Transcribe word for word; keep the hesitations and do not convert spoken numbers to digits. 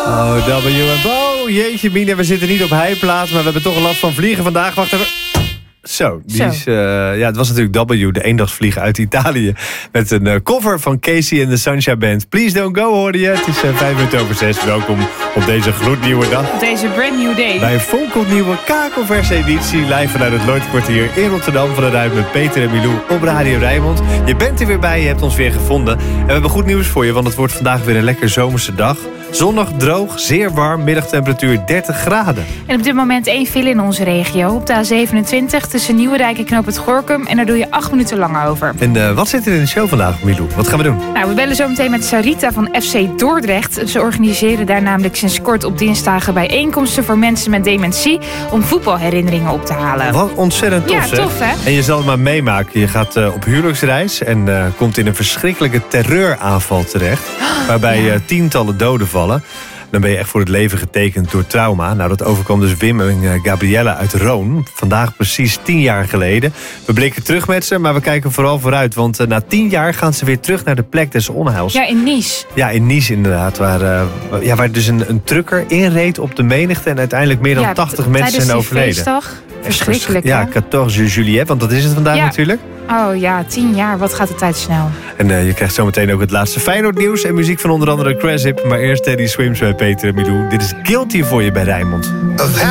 Oh, W en Bo. Jeetje, Mine, we zitten niet op heiplaats, maar we hebben toch last van vliegen vandaag. Wacht even. Zo, die Zo. is, uh, ja, het was natuurlijk W, de eendagsvlieg uit Italië. Met een uh, cover van Casey en de Sunshine Band. Please don't go, hoorde je. Het is uh, vijf minuten over zes. Welkom op deze gloednieuwe dag. Op deze brand new day. Bij een fonkelnieuwe kakelverse editie. Live vanuit het Lloydkwartier in Rotterdam. Van de Ruit met Peter en Milou op Radio Rijnmond. Je bent er weer bij, je hebt ons weer gevonden. En we hebben goed nieuws voor je, want het wordt vandaag weer een lekker zomerse dag. Zonnig, droog, zeer warm, middagtemperatuur dertig graden. En op dit moment één file in onze regio. Op de A zevenentwintig tussen Nieuwendijk en Knoop het Gorinchem. En daar doe je acht minuten langer over. En uh, wat zit er in de show vandaag, Milou? Wat gaan we doen? Nou, we bellen zo meteen met Sarita van F C Dordrecht. Ze organiseren daar namelijk sinds kort op dinsdagen bijeenkomsten voor mensen met dementie. Om voetbalherinneringen op te halen. Wat ontzettend tof, Ja, zeg. tof, hè? En je zal het maar meemaken. Je gaat uh, op huwelijksreis en uh, komt in een verschrikkelijke terreuraanval terecht. Waarbij Ja. uh, tientallen doden vallen. Dan ben je echt voor het leven getekend door trauma. Nou, dat overkwam dus Wim en uh, Gabriella uit Roon. Vandaag precies tien jaar geleden. We blikken terug met ze, maar we kijken vooral vooruit. Want uh, na tien jaar gaan ze weer terug naar de plek des onheils. Ja, in Nice. Ja, in Nice inderdaad. Waar, uh, ja, waar dus een, een trucker inreed op de menigte. En uiteindelijk meer dan Ja, tachtig t- mensen zijn tijdens die overleden. feestdag. Verschrikkelijk, Ja, hè? veertien juillet, want dat is het vandaag Ja. natuurlijk. Oh ja, tien jaar. Wat gaat de tijd snel. En uh, je krijgt zometeen ook het laatste Feyenoord nieuws en muziek van onder andere Crasip. Maar eerst Teddy Swims bij Peter en Milou. Dit is Guilty voor je bij Rijnmond.